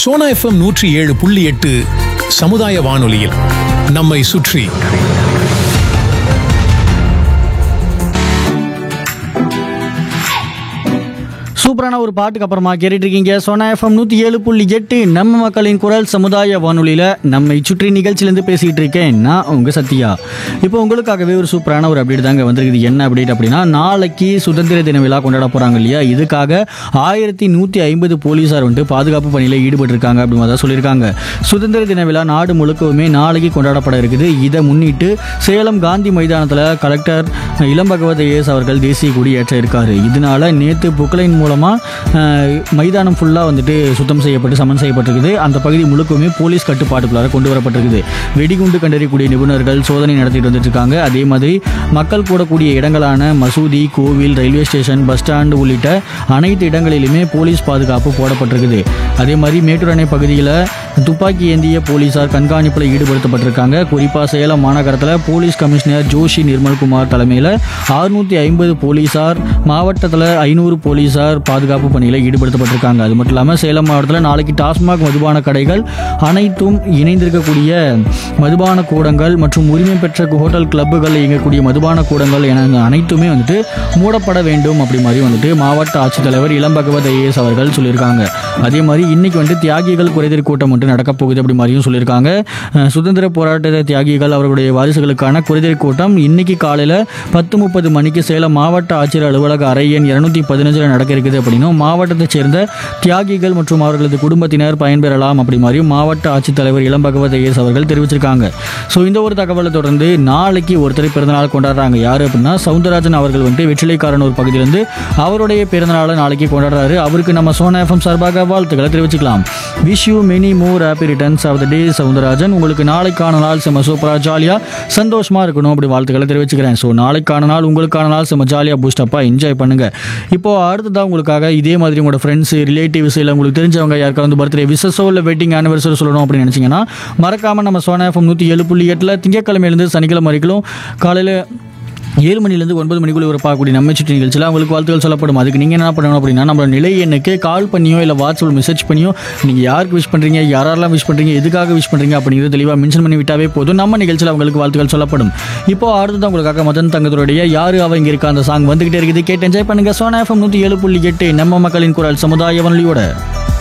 Sona FM 107.8 சமுதாய வானொலியில் நம்மை சுற்றி. சூப்பரான ஒரு பாட்டுக்கு அப்புறமா கேட்டுட்டு இருக்கீங்க சோனா எஃப்எம் 107.8 நம்ம மக்களின் குரல் சமுதாய வானொலியில் நம்மை சுற்றி நிகழ்ச்சியிலேருந்து பேசிகிட்டு இருக்கேன் நான் உங்கள் சத்யா. இப்போ உங்களுக்காகவே ஒரு சூப்பரான ஒரு அப்டேட் தாங்க வந்திருக்குது. என்ன அப்டேட் அப்படின்னா, நாளைக்கு சுதந்திர தின விழா கொண்டாட போகிறாங்க இல்லையா, இதுக்காக 1150 போலீஸார் வந்துட்டு பாதுகாப்பு பணியில் ஈடுபட்டிருக்காங்க அப்படின்னு தான் சொல்லியிருக்காங்க. சுதந்திர தின விழா நாடு முழுக்கவுமே நாளைக்கு கொண்டாடப்பட இருக்குது. இதை முன்னிட்டு சேலம் காந்தி மைதானத்தில் கலெக்டர் இளம்பகவத் ஐஏஎஸ் அவர்கள் தேசிய கொடி ஏற்ற இருக்காரு. இதனால நேற்று புக்லைன் மூலமாக மைதானம் ஃபுல்லாக வந்துட்டு சுத்தம் செய்யப்பட்டு சமன் செய்யப்பட்டிருக்குது. அந்த பகுதி முழுக்கவுமே போலீஸ் கட்டுப்பாட்டுக்குள்ளார கொண்டு வரப்பட்டிருக்குது. வெடிகுண்டு கண்டறியக்கூடிய நிபுணர்கள் சோதனை நடத்திட்டு வந்துட்டு இருக்காங்க. அதே மாதிரி மக்கள் கூடக்கூடிய இடங்களான மசூதி, கோவில், ரயில்வே ஸ்டேஷன், பஸ் ஸ்டாண்டு உள்ளிட்ட அனைத்து இடங்களிலுமே போலீஸ் பாதுகாப்பு போடப்பட்டிருக்குது. அதே மாதிரி மேட்டூர் அணை பகுதியில் துப்பாக்கி ஏந்திய போலீஸார் கண்காணிப்பில் ஈடுபடுத்தப்பட்டிருக்காங்க. குறிப்பாக சேலம் மாநகரத்தில் போலீஸ் கமிஷனர் ஜோஷி நிர்மல்குமார் தலைமையில் 650 போலீஸார், மாவட்டத்தில் 500 போலீஸார் பாதுகாப்பு பணியில் ஈடுபடுத்தப்பட்டிருக்காங்க. அது மட்டும் இல்லாமல் சேலம் மாவட்டத்தில் நாளைக்கு டாஸ்மாக் மதுபான கடைகள் அனைத்தும் இணைந்திருக்கக்கூடிய மதுபான கூடங்கள் மற்றும் உரிமை பெற்ற ஹோட்டல் கிளப்புகள் இயங்கக்கூடிய மதுபான கூடங்கள் என அனைத்துமே வந்துட்டு மூடப்பட வேண்டும் அப்படி மாதிரி வந்துட்டு மாவட்ட ஆட்சித்தலைவர் இளம்பகவத் ஐஏஎஸ் அவர்கள் சொல்லியிருக்காங்க. அதே மாதிரி இன்னைக்கு வந்துட்டு தியாகிகள் குறைதீர் கூட்டம் வந்துட்டு நடக்க போகுது அப்படி மாதிரியும் சொல்லியிருக்காங்க. சுதந்திர போராட்ட தியாகிகள் அவர்களுடைய வாரிசுகளுக்கான குறைதீர் கூட்டம் இன்னைக்கு காலையில் 10:30 மணிக்கு சேலம் மாவட்ட ஆட்சியர் அலுவலக அறை எண் 215 நடக்க இருக்குது அப்படின்னும், மாவட்டத்தைச் சேர்ந்த தியாகிகள் மற்றும் அவர்களது குடும்பத்தினர் பயன்பெறலாம் அப்படி மாதிரியும் மாவட்ட ஆட்சித்தலைவர் இளம்பகவத் ஐஏஎஸ் அவர்கள் தெரிவிச்சிருக்காங்க. ஸோ இந்த ஒரு தகவலை தொடர்ந்து நாளைக்கு ஒருத்தர் பிறந்தநாள் கொண்டாடுறாங்க. யார் அப்படின்னா, சவுந்தரராஜன் அவர்கள் வந்துட்டு வெற்றிலைக்காரனூர் பகுதியிலிருந்து அவருடைய பிறந்தநாளை நாளைக்கு கொண்டாடுறாரு. அவருக்கு நம்ம சோனா எஃப்எம் சார்பாக வாழ்த்துக்களை தெரிவிச்சுக்கலாம். Wish you many more happy returns of the டே சவுந்தரராஜன். உங்களுக்கு நாளைக்கான நாள் செம்ம சூப்பராக ஜாலியாக சந்தோஷமாக இருக்கணும் அப்படி வாழ்த்துக்களை தெரிவிச்சுக்கிறேன். ஸோ நாளைக்கான நாள் உங்களுக்கான நாள் செம்ம ஜாலியாக பூஸ்டப்பாக என்ஜாய் பண்ணுங்கள். இப்போது அடுத்ததான் உங்களுக்காக இதே மாதிரி உங்களோட ஃப்ரெண்ட்ஸ், ரிலேட்டிவ்ஸ் இல்லை உங்களுக்கு தெரிஞ்சவங்க யாருக்காவது வந்து பர்த்டே விசஸோ இல்லை வெட்டிங் ஆனிவர்சரி சொல்லணும் அப்படின்னு நினச்சிங்கன்னா மறக்காமல் நம்ம சோனா எஃப்எம் 107.8 திங்கட்கிழமையிலேருந்து சனிக்கிழமை வரைக்கும் காலையில் 7 மணிலேருந்து 9 மணிக்குள்ளே ஒரு பார்க்கக்கூடிய நம்ம சுற்றி நிகழ்ச்சியில் உங்களுக்கு வாழ்த்துக்கள் சொல்லப்படும். அதுக்கு நீங்கள் என்ன பண்ணணும் அப்படின்னா, நம்மளோட நிலை எண்ணுக்கு கால் பண்ணியோ இல்லை வாட்ஸ்அப்பில் மெசேஜ் பண்ணியோ நீங்கள் யாருக்கு விஷ் பண்ணுறீங்க, யாரெல்லாம் விஷ் பண்ணுறீங்க, எதுக்காக விஷ் பண்ணுறீங்க அப்படிங்கிறது தெளிவாக மென்ஷன் பண்ணி விட்டாவே போதும். நம்ம நிகழ்ச்சியில் அவங்களுக்கு வாழ்த்துக்கள் சொல்லப்படும். இப்போ அடுத்ததான் உங்களுக்காக மதன் தங்கத்துடைய யாரு அவ இங்கே இருக்கா அந்த சாங் வந்துகிட்டே இருக்குது. கேட்டு என்ஜாய் பண்ணுங்கள். சோனா எஃப்எம் 107.8 நம்ம மக்களின் குரல் சமுதாய வானொலியோட.